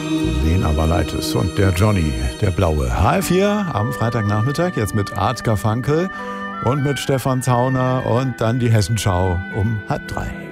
Lena Valaitis und der Johnny, der Blaue. H4 am Freitagnachmittag, jetzt mit Art Garfunkel und mit Stefan Zauner und dann die Hessenschau um 2:30.